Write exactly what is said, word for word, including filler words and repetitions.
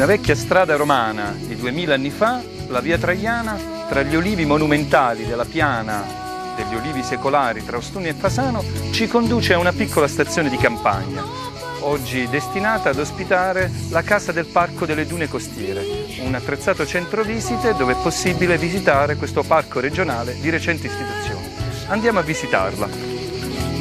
una vecchia strada romana di duemila anni fa, la via Traiana, tra gli olivi monumentali della piana degli olivi secolari tra Ostuni e Fasano, ci conduce a una piccola stazione di campagna, oggi destinata ad ospitare la Casa del Parco delle Dune Costiere, un attrezzato centro visite dove è possibile visitare questo parco regionale di recente istituzione. Andiamo a visitarla.